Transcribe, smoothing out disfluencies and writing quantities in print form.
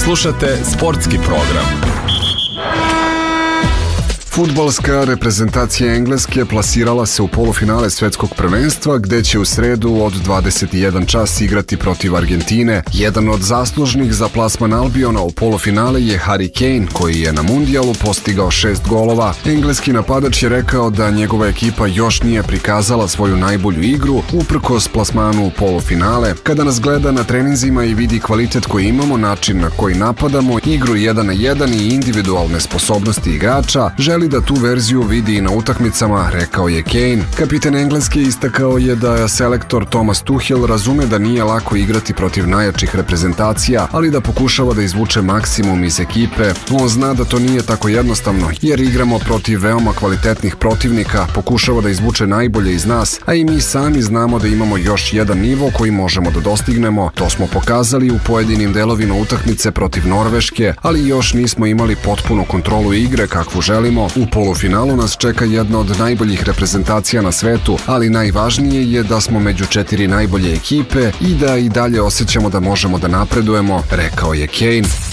Slušate sportski program. Fudbalska reprezentacija Engleske plasirala se u polufinale svetskog prvenstva gde će u sredu od 21 čas igrati protiv Argentine. Jedan od zaslužnih za plasman Albiona u polufinale je Harry Kane, koji je na mundijalu postigao 6 golova. Engleski napadač je rekao da njegova ekipa još nije prikazala svoju najbolju igru uprkos plasmanu u polufinale. Kada nas gleda na treninzima i vidi kvalitet koji imamo, način na koji napadamo, igru 1 na 1 i individualne sposobnosti igrača, želi da tu verziju vidi i na utakmicama, rekao je Kane. Kapiten Engleske istakao je da selektor Thomas Tuchel razume da nije lako igrati protiv najjačih reprezentacija, ali da pokušava da izvuče maksimum iz ekipe. On zna da to nije tako jednostavno, jer igramo protiv veoma kvalitetnih protivnika, pokušava da izvuče najbolje iz nas, a i mi sami znamo da imamo još jedan nivo koji možemo da dostignemo. To smo pokazali u pojedinim delovima utakmice protiv Norveške, ali još nismo imali potpunu kontrolu igre kakvu želimo. U polufinalu nas čeka jedna od najboljih reprezentacija na svetu, ali najvažnije je da smo među 4 najbolje ekipe i da i dalje osjećamo da možemo da napredujemo, rekao je Kane.